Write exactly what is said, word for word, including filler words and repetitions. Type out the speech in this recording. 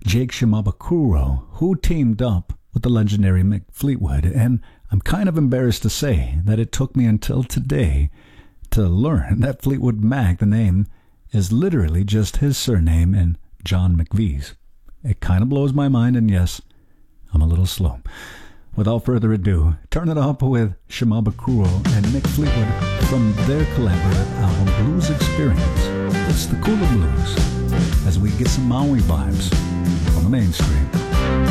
Jake Shimabukuro, who teamed up with the legendary Mick Fleetwood, and I'm kind of embarrassed to say that it took me until today to learn that Fleetwood Mac, the name, is literally just his surname and John McVie's. It kind of blows my mind, and yes, I'm a little slow. Without further ado, turn it up with Shimabukuro and Mick Fleetwood from their collaborative album Blues Experience. It's the Kula Blues, as we get some Maui vibes on the mainstream.